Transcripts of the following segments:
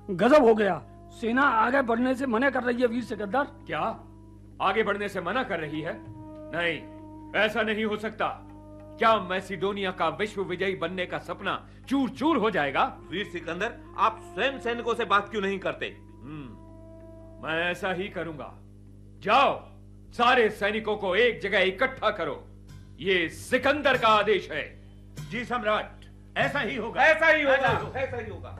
गजब हो गया। सेना आगे बढ़ने से मना कर रही है वीर सिकंदर। क्या आगे बढ़ने से मना कर रही है? नहीं, ऐसा नहीं हो सकता। क्या मैसिडोनिया का विश्व विजयी बनने का सपना चूर चूर हो जाएगा? वीर सिकंदर, आप स्वयं सैनिकों से बात क्यों नहीं करते? मैं ऐसा ही करूंगा। जाओ, सारे सैनिकों को एक जगह इकट्ठा करो। ये सिकंदर का आदेश है। जी सम्राट, ऐसा ही होगा। ऐसा ही होगा, ऐसा ही होगा।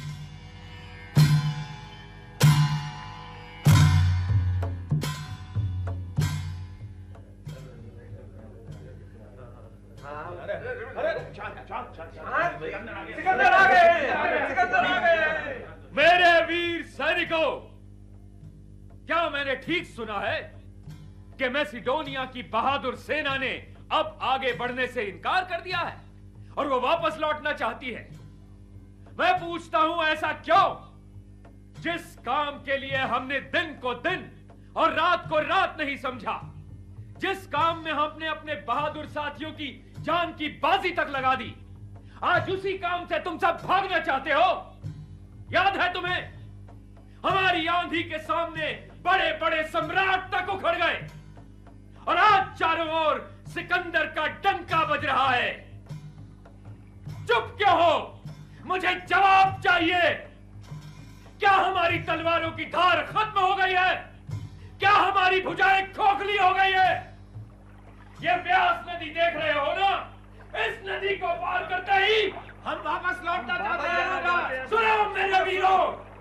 सिकंदर आ गए, सिकंदर आ गए। मेरे वीर सैनिकों, क्या मैंने ठीक सुना है कि मैसिडोनिया की बहादुर सेना ने अब आगे बढ़ने से इनकार कर दिया है और वो वापस लौटना चाहती है? मैं पूछता हूं, ऐसा क्यों? जिस काम के लिए हमने दिन को दिन और रात को रात नहीं समझा, जिस काम में हमने अपने बहादुर साथियों की जान की बाजी तक लगा दी, आज उसी काम से तुम सब भागना चाहते हो। याद है तुम्हें? हमारी आंधी के सामने बड़े बड़े सम्राट तक उखड़ गए और आज चारों ओर सिकंदर का डंका बज रहा है। चुप क्यों हो? मुझे जवाब चाहिए। क्या हमारी तलवारों की धार खत्म हो गई है? क्या हमारी भुजाएं खोखली हो गई है? ये व्यास नदी देख रहे हो ना? इस नदी को पार करते ही हम वापस लौटना चाहते हैं। सुनो मेरे वीरों,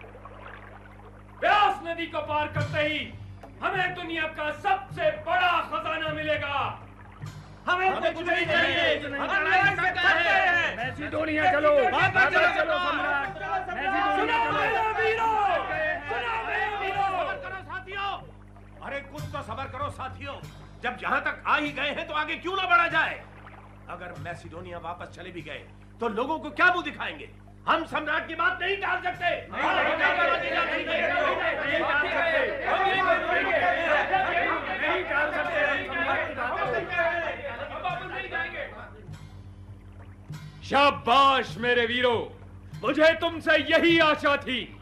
व्यास नदी को पार करते ही हमें दुनिया का सबसे बड़ा खजाना मिलेगा। हमें कुछ नहीं चाहिए। मैसिडोनिया चलो, चलो सम्राट, मैसिडोनिया चलो। साथियों, अरे कुछ तो सब्र करो साथियों। जब यहां तक आ ही गए हैं तो आगे क्यों ना बढ़ा जाए? अगर मैसिडोनिया वापस चले भी गए तो लोगों को क्या मुंह दिखाएंगे? हम सम्राट की बात नहीं टाल सकते। शाबाश मेरे वीरों, मुझे तुमसे यही आशा थी।